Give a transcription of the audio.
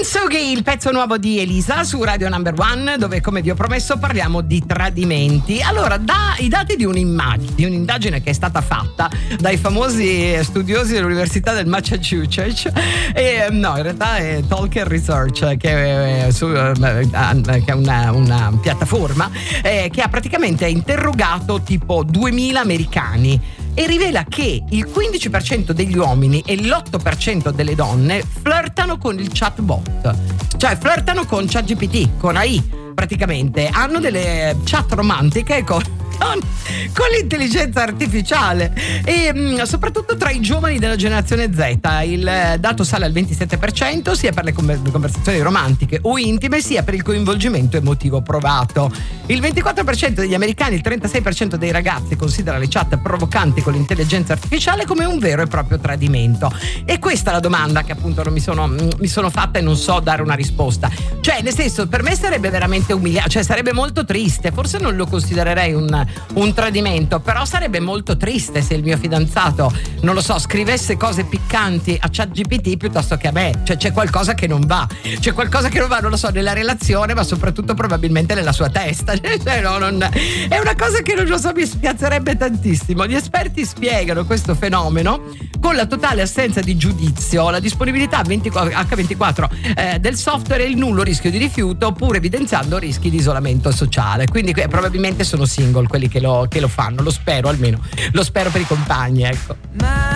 Kintsugi, il pezzo nuovo di Elisa su Radio Number One, dove, come vi ho promesso, parliamo di tradimenti. Allora, i dati di un'indagine che è stata fatta dai famosi studiosi dell'Università del Massachusetts, no, in realtà è Talker Research, che è una piattaforma che ha praticamente interrogato tipo 2000 americani, e rivela che il 15% degli uomini e l'8% delle donne flirtano con il chatbot, cioè flirtano con ChatGPT, con AI, praticamente hanno delle chat romantiche con l'intelligenza artificiale, e soprattutto tra i giovani della generazione Z il dato sale al 27%, sia per le conversazioni romantiche o intime, sia per il coinvolgimento emotivo provato. Il 24% degli americani, il 36% dei ragazzi considera le chat provocanti con l'intelligenza artificiale come un vero e proprio tradimento. E questa è la domanda che appunto mi sono fatta e non so dare una risposta. Cioè, nel senso, per me sarebbe veramente umiliante, cioè sarebbe molto triste, forse non lo considererei un tradimento, però sarebbe molto triste se il mio fidanzato, non lo so, scrivesse cose piccanti a ChatGPT piuttosto che a me. Cioè c'è qualcosa che non va, non lo so, nella relazione, ma soprattutto probabilmente nella sua testa. Cioè, no, è una cosa che non lo so, mi spiazzerebbe tantissimo. Gli esperti spiegano questo fenomeno con la totale assenza di giudizio, la disponibilità H24 del software e il nullo rischio di rifiuto, pur evidenziando rischi di isolamento sociale. Quindi probabilmente sono single quelli che lo fanno, lo spero, almeno lo spero per i compagni, ecco.